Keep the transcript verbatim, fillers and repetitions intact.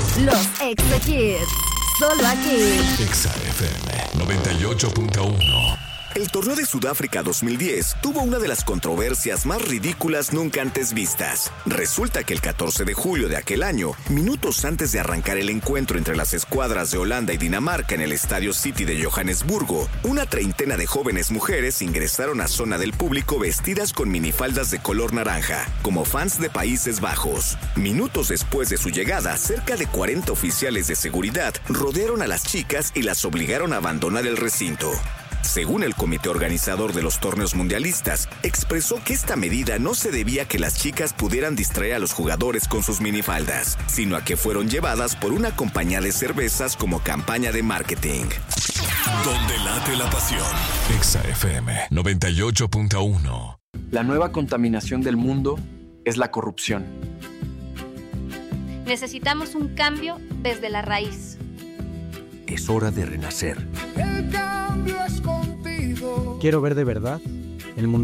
Los Exa Kids. Solo aquí. Exa F M noventa y ocho punto uno. El torneo de Sudáfrica dos mil diez tuvo una de las controversias más ridículas nunca antes vistas. Resulta que el catorce de julio de aquel año, minutos antes de arrancar el encuentro entre las escuadras de Holanda y Dinamarca en el Estadio City de Johannesburgo, una treintena de jóvenes mujeres ingresaron a zona del público vestidas con minifaldas de color naranja, como fans de Países Bajos. Minutos después de su llegada, cerca de cuarenta oficiales de seguridad rodearon a las chicas y las obligaron a abandonar el recinto. Según el comité organizador de los torneos mundialistas, expresó que esta medida no se debía a que las chicas pudieran distraer a los jugadores con sus minifaldas, sino a que fueron llevadas por una compañía de cervezas como campaña de marketing. Donde late la pasión. Exa F M noventa y ocho punto uno. La nueva contaminación del mundo es la corrupción. Necesitamos un cambio desde la raíz. Es hora de renacer. El cambio es contigo. Quiero ver de verdad el mundo